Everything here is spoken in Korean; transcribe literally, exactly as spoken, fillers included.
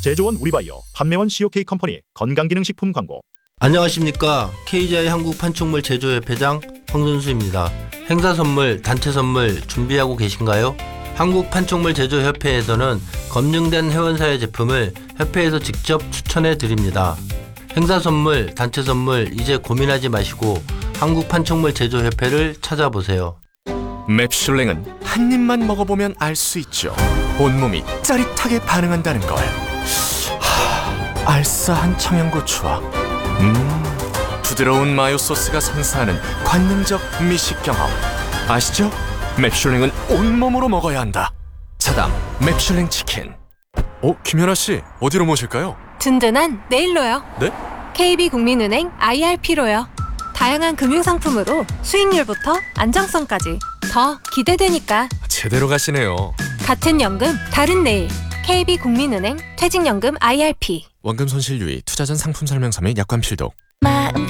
제조원 우리바이오, 판매원 씨오케이 컴퍼니 건강기능식품 광고. 안녕하십니까. 케이지아이 한국판촉물 제조협회장 황선수입니다. 행사 선물, 단체 선물 준비하고 계신가요? 한국판촉물 제조협회에서는 검증된 회원사의 제품을 협회에서 직접 추천해 드립니다. 행사 선물, 단체 선물 이제 고민하지 마시고 한국판촉물 제조협회를 찾아보세요. 맵슐랭은 한 입만 먹어보면 알 수 있죠. 온몸이 짜릿하게 반응한다는 걸. 하, 알싸한 청양고추와 음, 부드러운 마요 소스가 선사하는 관능적 미식 경험. 아시죠? 맵슐랭은 온몸으로 먹어야 한다. 차담 맵슐랭 치킨. 어, 김연아 씨 어디로 모실까요? 든든한 네일로요. 네? 케이비국민은행 아이알피로요. 다양한 금융상품으로 수익률부터 안정성까지 더 기대되니까. 제대로 가시네요. 같은 연금 다른 내일. 케이비국민은행 퇴직연금 아이알피. 원금 손실 유의, 투자 전 상품 설명서 및 약관 필독. 마음